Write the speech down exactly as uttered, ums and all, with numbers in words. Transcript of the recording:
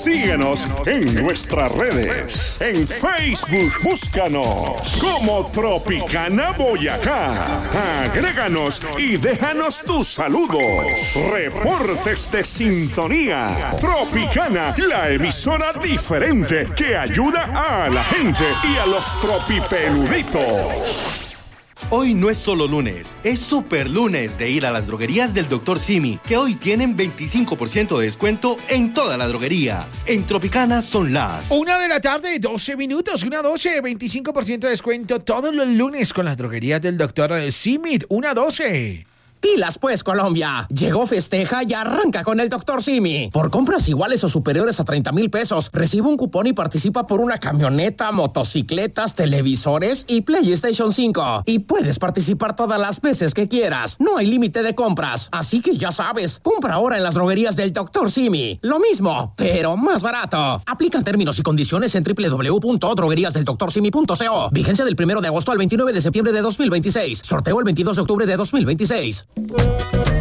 Síguenos en nuestras redes. En Facebook, búscanos como Tropicana Boyacá. Agréganos y déjanos tus saludos. Reportes de sintonía. Tropicana, la emisora diferente que ayuda a la gente y a los tropipeluditos. Hoy no es solo lunes, es super lunes de ir a las droguerías del doctor Simi, que hoy tienen veinticinco por ciento de descuento en toda la droguería. En Tropicana son las... Una de la tarde, doce minutos, una doce, veinticinco por ciento de descuento todos los lunes con las droguerías del doctor Simi, una doce. Pilas pues, Colombia. Llegó Festeja y arranca con el doctor Simi. Por compras iguales o superiores a treinta mil pesos, recibe un cupón y participa por una camioneta, motocicletas, televisores y PlayStation cinco. Y puedes participar todas las veces que quieras. No hay límite de compras. Así que ya sabes, compra ahora en las droguerías del doctor Simi. Lo mismo, pero más barato. Aplican términos y condiciones en doble u doble u doble u punto droguerías del doctor simi punto co. Vigencia del primero de agosto al veintinueve de septiembre de dos mil veintiséis. Sorteo el veintidós de octubre de dos mil veintiséis.